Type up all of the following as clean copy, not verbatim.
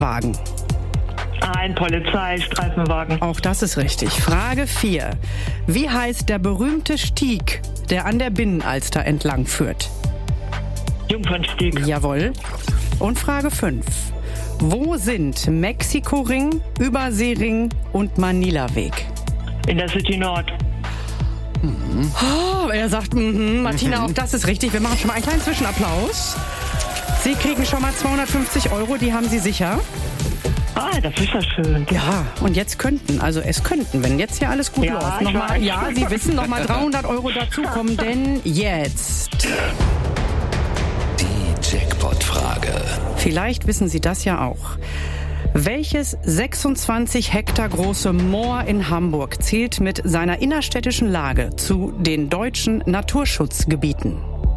Wagen. Ein Polizeistreifenwagen. Auch das ist richtig. Frage 4. Wie heißt der berühmte Stieg, der an der Binnenalster entlang führt? Jungfernstieg. Jawohl. Und Frage 5. Wo sind Mexiko-Ring, Überseering und Manila-Weg? In der City Nord. Oh, er sagt, Martina, auch das ist richtig. Wir machen schon mal einen kleinen Zwischenapplaus. Sie kriegen schon mal 250 €, die haben Sie sicher. Ah, das ist ja schön. Ja, und jetzt wenn jetzt hier alles gut Ja, läuft, ich weiß. ja, Sie wissen, nochmal 300 € dazukommen, denn jetzt. Die Jackpot-Frage. Vielleicht wissen Sie das ja auch. Welches 26 Hektar große Moor in Hamburg zählt mit seiner innerstädtischen Lage zu den deutschen Naturschutzgebieten?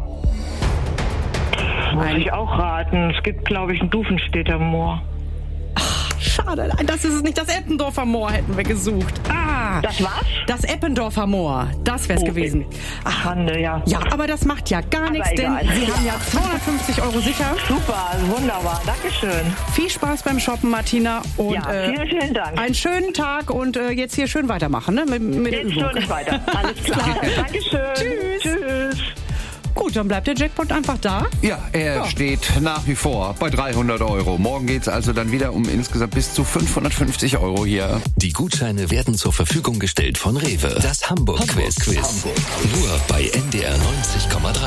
Muss ich auch raten. Es gibt, glaube ich, ein Dufenstädter Moor. Schade, nein, das ist es nicht. Das Eppendorfer Moor hätten wir gesucht. Das was? Das Eppendorfer Moor, das wär's gewesen. Schande, ja. Ja, aber das macht ja gar nichts, denn egal. Sie haben ja 250 € sicher. Super, wunderbar. Dankeschön. Viel Spaß beim Shoppen, Martina. Und Ja, vielen Dank. einen schönen Tag und jetzt hier schön weitermachen, ne? Mit der Jetzt Übung. schon nicht weiter. Alles klar. Dankeschön. Tschüss. Tschüss. Gut, dann bleibt der Jackpot einfach da. Ja, er steht nach wie vor bei 300 €. Morgen geht's also dann wieder um insgesamt bis zu 550 € hier. Die Gutscheine werden zur Verfügung gestellt von Rewe. Das Hamburg-Quiz. Nur bei NDR 90,3.